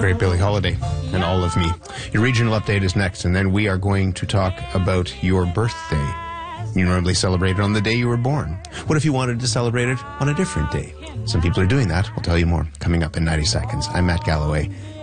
great Billie Holiday and All of Me. Your regional update is next, and then we are going to talk about your birthday. You normally celebrate it on the day you were born. What if you wanted to celebrate it on a different day? Some people are doing that. We'll tell you more coming up in 90 seconds. I'm Matt Galloway.